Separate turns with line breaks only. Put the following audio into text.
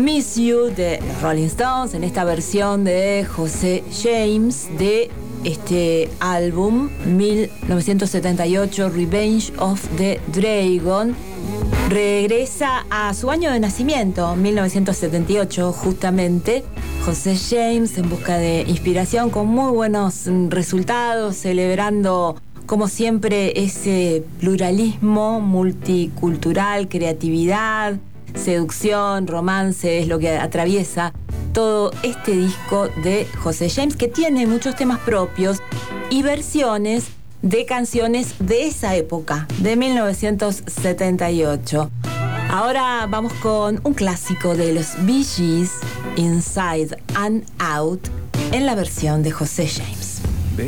Miss You de los Rolling Stones, en esta versión de José James de este álbum 1978, Revenge of the Dragon. Regresa a su año de nacimiento, 1978, justamente. José James en busca de inspiración, con muy buenos resultados, celebrando como siempre ese pluralismo multicultural, creatividad, seducción, romance, es lo que atraviesa todo este disco de José James, que tiene muchos temas propios y versiones de canciones de esa época, de 1978. Ahora vamos con un clásico de los Bee Gees, Inside and Out, en la versión de José James.